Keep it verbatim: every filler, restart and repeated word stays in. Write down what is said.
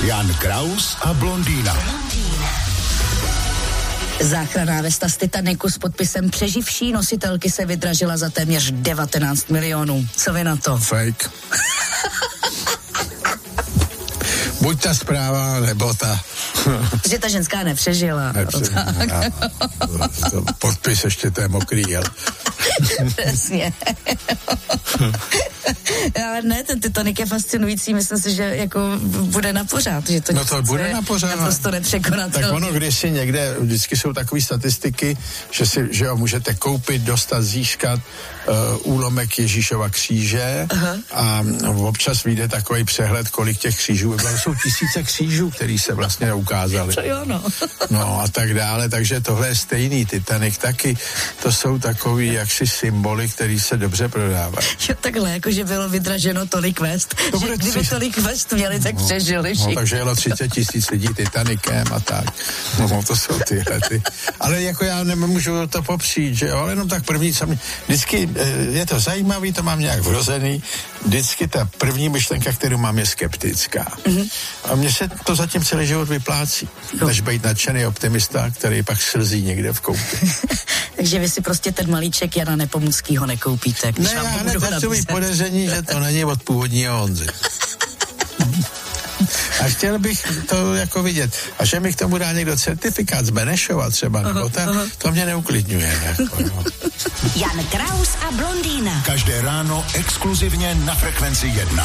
Jan Kraus a blondýna. Záchranná vesta z Titaniku s podpisem přeživší nositelky se vydražila za téměř devatenáct milionů. Co vy na to? Fake. Buď ta zpráva, nebo ta... Že ta ženská nepřežila. nepřežila no, to podpis ještě to je mokrý, jel. Přesně. Ale ne, ten Titanic je fascinující, myslím si, že jako bude na pořád. Že to no to bude na pořád. Naprosto nepřekonatelné. Tak ono, když si někde, vždycky jsou takové statistiky, že si, že jo, můžete koupit, dostat, získat uh, úlomek Ježíšova kříže. Aha. A občas vyjde takový přehled, kolik těch křížů bylo. Jsou tisíce křížů, který se vlastně ukázaly. To jo, no. No a tak dále, takže tohle je stejný. Titanic taky, to jsou takový jaksi symboly, který se dobře prodávají. Jo, takhle, jakože bylo vydraženo tolik vest, to že kdyby tři... tolik vest měli, tak no, přežili všichni. No, takže jelo třicet tisíc lidí Titanicem a tak. No, to jsou tyhle ty. Ale jako já nemůžu to popřít, že jo, ale jenom tak první, co mě, vždycky je to zajímavý, to mám nějak vrozený, vždycky ta první myšlenka, kterou mám, je skeptická. Mm-hmm. A mně se to zatím celý život vyplácí. No. Než být nadšený optimista, který pak slzí někde v koupi. Takže vy si prostě ten malíček Jana Nepomuckýho nekoupíte. Ne, já hned takový podezření, že to není od původního Honzy. A chtěl bych to jako vidět. A že mi k tomu dá někdo certifikát z Benešova třeba, aha, nebo ta, to mě neuklidňuje. Jako, no. Jan Kraus a blondýna. Každé ráno exkluzivně na Frekvenci jedna.